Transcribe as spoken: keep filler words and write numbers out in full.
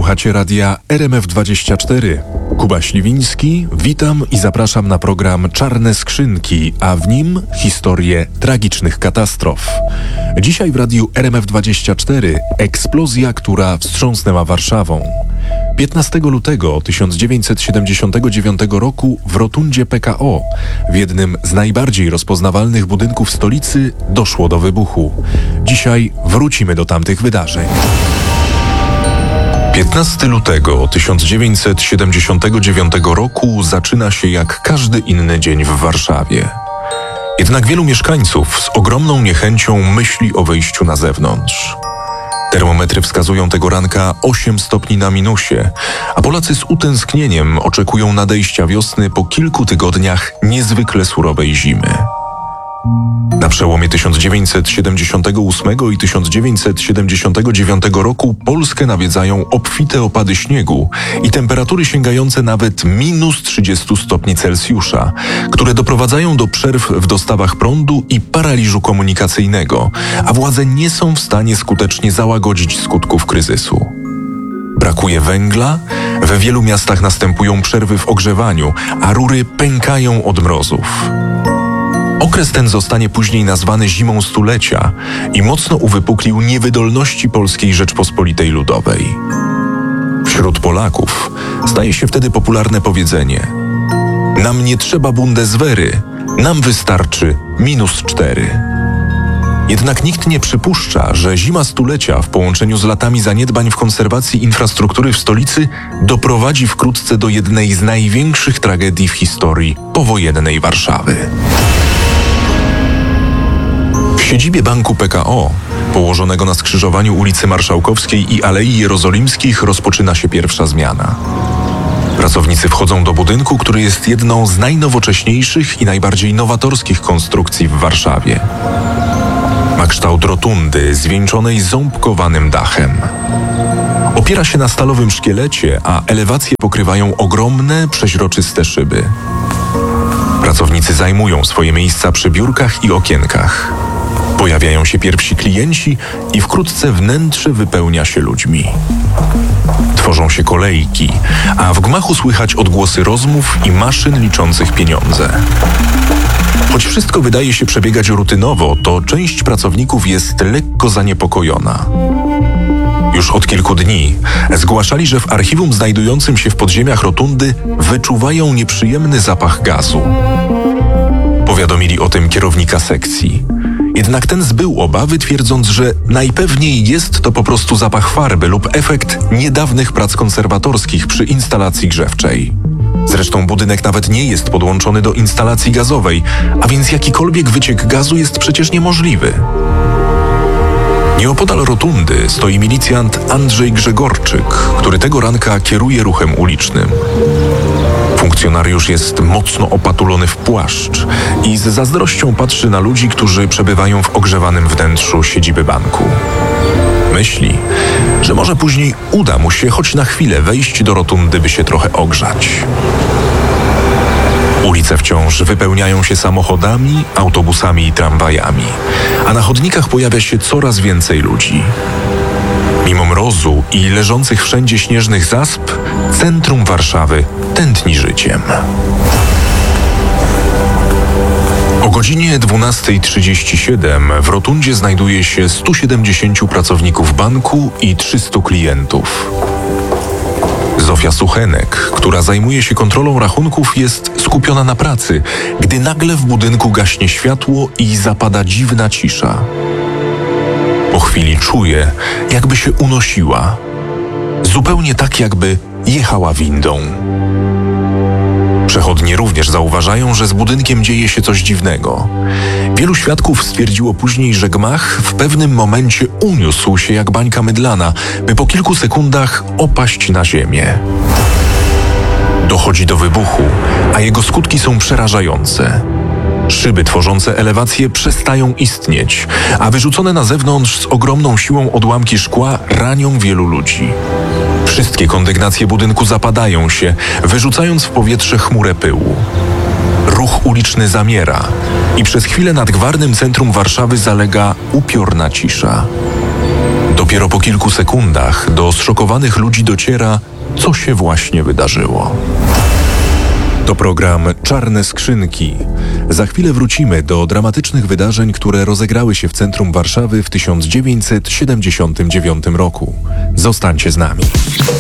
Słuchacie radia R M F dwadzieścia cztery. Kuba Śliwiński, witam i zapraszam na program Czarne Skrzynki, a w nim historie tragicznych katastrof. Dzisiaj w radiu R M F dwadzieścia cztery eksplozja, która wstrząsnęła Warszawą. piętnastego lutego tysiąc dziewięćset siedemdziesiątego dziewiątego roku w rotundzie P K O, w jednym z najbardziej rozpoznawalnych budynków stolicy, doszło do wybuchu. Dzisiaj wrócimy do tamtych wydarzeń. piętnastego lutego tysiąc dziewięćset siedemdziesiątego dziewiątego roku zaczyna się jak każdy inny dzień w Warszawie. Jednak wielu mieszkańców z ogromną niechęcią myśli o wyjściu na zewnątrz. Termometry wskazują tego ranka osiem stopni na minusie, a Polacy z utęsknieniem oczekują nadejścia wiosny po kilku tygodniach niezwykle surowej zimy. Na przełomie tysiąc dziewięćset siedemdziesiątego ósmego i tysiąc dziewięćset siedemdziesiątego dziewiątego roku Polskę nawiedzają obfite opady śniegu i temperatury sięgające nawet minus trzydzieści stopni Celsjusza, które doprowadzają do przerw w dostawach prądu i paraliżu komunikacyjnego, a władze nie są w stanie skutecznie załagodzić skutków kryzysu. Brakuje węgla, we wielu miastach następują przerwy w ogrzewaniu, a rury pękają od mrozów. Okres ten zostanie później nazwany zimą stulecia i mocno uwypuklił niewydolności Polskiej Rzeczpospolitej Ludowej. Wśród Polaków staje się wtedy popularne powiedzenie: nam nie trzeba Bundeswehry, nam wystarczy minus cztery. Jednak nikt nie przypuszcza, że zima stulecia w połączeniu z latami zaniedbań w konserwacji infrastruktury w stolicy doprowadzi wkrótce do jednej z największych tragedii w historii powojennej Warszawy. W siedzibie Banku P K O, położonego na skrzyżowaniu ulicy Marszałkowskiej i Alei Jerozolimskich, rozpoczyna się pierwsza zmiana. Pracownicy wchodzą do budynku, który jest jedną z najnowocześniejszych i najbardziej nowatorskich konstrukcji w Warszawie. Ma kształt rotundy zwieńczonej ząbkowanym dachem. Opiera się na stalowym szkielecie, a elewacje pokrywają ogromne, przeźroczyste szyby. Pracownicy zajmują swoje miejsca przy biurkach i okienkach. Pojawiają się pierwsi klienci i wkrótce wnętrze wypełnia się ludźmi. Tworzą się kolejki, a w gmachu słychać odgłosy rozmów i maszyn liczących pieniądze. Choć wszystko wydaje się przebiegać rutynowo, to część pracowników jest lekko zaniepokojona. Już od kilku dni zgłaszali, że w archiwum znajdującym się w podziemiach rotundy wyczuwają nieprzyjemny zapach gazu. Powiadomili o tym kierownika sekcji. Jednak ten zbył obawy, twierdząc, że najpewniej jest to po prostu zapach farby lub efekt niedawnych prac konserwatorskich przy instalacji grzewczej. Zresztą budynek nawet nie jest podłączony do instalacji gazowej, a więc jakikolwiek wyciek gazu jest przecież niemożliwy. Nieopodal rotundy stoi milicjant Andrzej Grzegorczyk, który tego ranka kieruje ruchem ulicznym. Funkcjonariusz jest mocno opatulony w płaszcz i z zazdrością patrzy na ludzi, którzy przebywają w ogrzewanym wnętrzu siedziby banku. Myśli, że może później uda mu się choć na chwilę wejść do rotundy, by się trochę ogrzać. Ulice wciąż wypełniają się samochodami, autobusami i tramwajami, a na chodnikach pojawia się coraz więcej ludzi. Mimo mrozu i leżących wszędzie śnieżnych zasp, centrum Warszawy tętni życiem. O godzinie dwunasta trzydzieści siedem w rotundzie znajduje się stu siedemdziesięciu pracowników banku i trzystu klientów. Zofia Suchenek, która zajmuje się kontrolą rachunków, jest skupiona na pracy, gdy nagle w budynku gaśnie światło i zapada dziwna cisza. Po chwili czuje, jakby się unosiła. Zupełnie tak, jakby jechała windą. Przechodnie również zauważają, że z budynkiem dzieje się coś dziwnego. Wielu świadków stwierdziło później, że gmach w pewnym momencie uniósł się jak bańka mydlana, by po kilku sekundach opaść na ziemię. Dochodzi do wybuchu, a jego skutki są przerażające. Szyby tworzące elewacje przestają istnieć, a wyrzucone na zewnątrz z ogromną siłą odłamki szkła ranią wielu ludzi. Wszystkie kondygnacje budynku zapadają się, wyrzucając w powietrze chmurę pyłu. Ruch uliczny zamiera i przez chwilę nad gwarnym centrum Warszawy zalega upiorna cisza. Dopiero po kilku sekundach do zszokowanych ludzi dociera, co się właśnie wydarzyło. To program Czarne Skrzynki. Za chwilę wrócimy do dramatycznych wydarzeń, które rozegrały się w centrum Warszawy w tysiąc dziewięćset siedemdziesiątym dziewiątym roku. Zostańcie z nami.